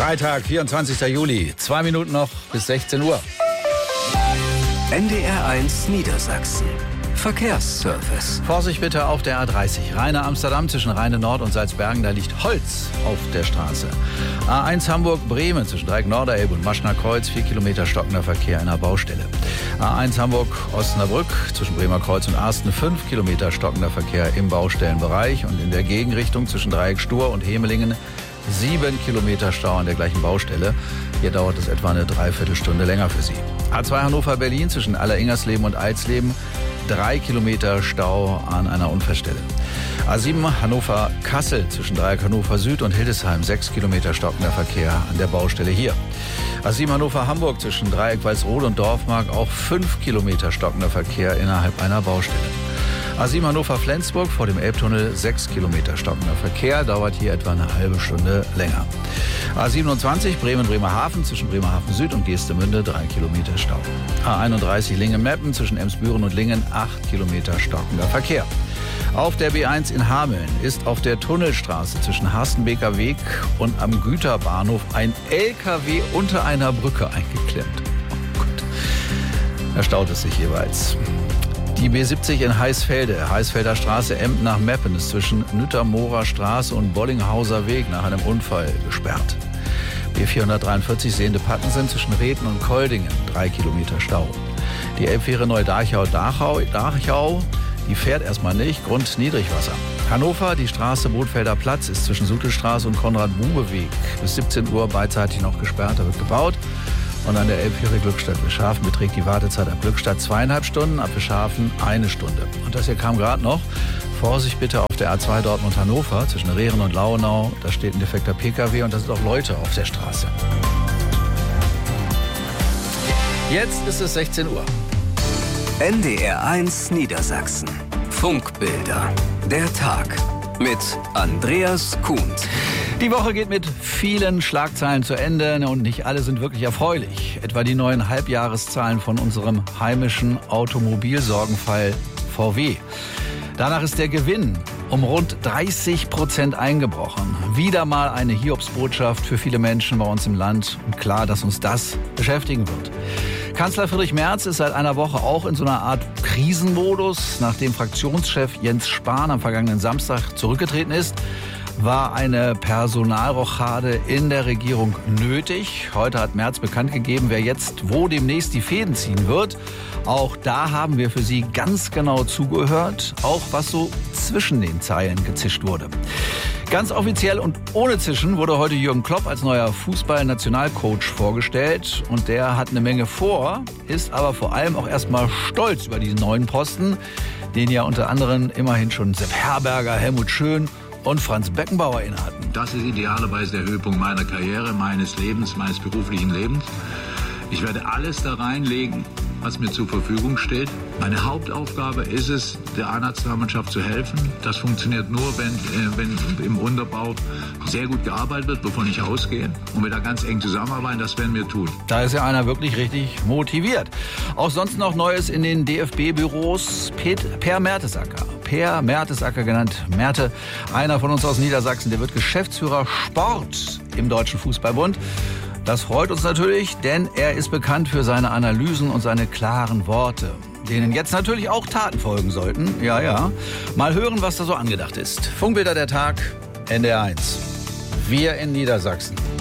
Freitag, 24. Juli, 2 Minuten noch bis 16 Uhr. NDR1 Niedersachsen. Verkehrsservice. Vorsicht bitte auf der A30. Rheine-Amsterdam zwischen Rheine Nord und Salzbergen, da liegt Holz auf der Straße. A1 Hamburg-Bremen zwischen Dreieck-Norderelbe und Maschner Kreuz, 4 Kilometer stockender Verkehr in der Baustelle. A1 Hamburg-Osnabrück zwischen Bremer Kreuz und Arsten, 5 Kilometer stockender Verkehr im Baustellenbereich und in der Gegenrichtung zwischen Dreieck-Stur und Hemelingen 7 Kilometer Stau an der gleichen Baustelle. Hier dauert es etwa eine Dreiviertelstunde länger für Sie. A2 Hannover-Berlin zwischen Alleringersleben und Eisleben, 3 Kilometer Stau an einer Unfallstelle. A7 Hannover-Kassel zwischen Dreieck Hannover Süd und Hildesheim, 6 Kilometer stockender Verkehr an der Baustelle hier. A7 Hannover-Hamburg zwischen Dreieck Walsrode und Dorfmark, auch 5 Kilometer stockender Verkehr innerhalb einer Baustelle. A7 Hannover-Flensburg vor dem Elbtunnel, 6 Kilometer stockender Verkehr, dauert hier etwa eine halbe Stunde länger. A27 Bremen-Bremerhaven zwischen Bremerhaven Süd und Geestemünde, 3 Kilometer Stau. A31 Lingen-Meppen zwischen Emsbüren und Lingen, 8 Kilometer stockender Verkehr. Auf der B1 in Hameln ist auf der Tunnelstraße zwischen Harstenbeker Weg und am Güterbahnhof ein LKW unter einer Brücke eingeklemmt. Oh Gott, da staut es sich jeweils. Die B70 in Heisfelde, Heisfelder Straße, Emden nach Meppen, ist zwischen Nüttermorer Straße und Bollinghauser Weg nach einem Unfall gesperrt. B443 Sehnde-Pattensen zwischen Reden und Koldingen, 3 Kilometer Stau. Die Elbfähre Neu-Dachau, die fährt erstmal nicht, Grund Niedrigwasser. Hannover, die Straße Bothfelder Platz ist zwischen Sutelstraße und Konrad-Bube-Weg bis 17 Uhr beidseitig noch gesperrt, da wird gebaut. Und an der Elbfähre Glückstadt-Wischhafen beträgt die Wartezeit ab Glückstadt 2,5 Stunden, ab Wischhafen 1 Stunde. Und das hier kam gerade noch. Vorsicht bitte auf der A2 Dortmund-Hannover zwischen Rehren und Lauenau. Da steht ein defekter PKW und da sind auch Leute auf der Straße. Jetzt ist es 16 Uhr. NDR1 Niedersachsen. Funkbilder. Der Tag. Mit Andreas Kuhns. Die Woche geht mit vielen Schlagzeilen zu Ende und nicht alle sind wirklich erfreulich. Etwa die neuen Halbjahreszahlen von unserem heimischen Automobilsorgenfall VW. Danach ist der Gewinn um rund 30% eingebrochen. Wieder mal eine Hiobsbotschaft für viele Menschen bei uns im Land. Und klar, dass uns das beschäftigen wird. Kanzler Friedrich Merz ist seit einer Woche auch in so einer Art Krisenmodus. Nachdem Fraktionschef Jens Spahn am vergangenen Samstag zurückgetreten ist, war eine Personalrochade in der Regierung nötig. Heute hat Merz bekannt gegeben, wer jetzt wo demnächst die Fäden ziehen wird. Auch da haben wir für Sie ganz genau zugehört, auch was so zwischen den Zeilen gezischt wurde. Ganz offiziell und ohne Zischen wurde heute Jürgen Klopp als neuer Fußball-Nationalcoach vorgestellt. Und der hat eine Menge vor, ist aber vor allem auch erstmal stolz über diesen neuen Posten, den ja unter anderem immerhin schon Sepp Herberger, Helmut Schön und Franz Beckenbauer innehatten. Das ist idealerweise der Höhepunkt meiner Karriere, meines Lebens, meines beruflichen Lebens. Ich werde alles da reinlegen, was mir zur Verfügung steht. Meine Hauptaufgabe ist es, der A-Nationalmannschaft zu helfen. Das funktioniert nur, wenn im Unterbau sehr gut gearbeitet wird, wovon ich ausgehe. Und wir da ganz eng zusammenarbeiten, das werden wir tun. Da ist ja einer wirklich richtig motiviert. Auch sonst noch Neues in den DFB-Büros. Per Mertesacker. Per Mertesacker genannt Merte, einer von uns aus Niedersachsen, der wird Geschäftsführer Sport im Deutschen Fußballbund. Das freut uns natürlich, denn er ist bekannt für seine Analysen und seine klaren Worte, denen jetzt natürlich auch Taten folgen sollten. Ja. Mal hören, was da so angedacht ist. Funkbilder der Tag, NDR1. Wir in Niedersachsen.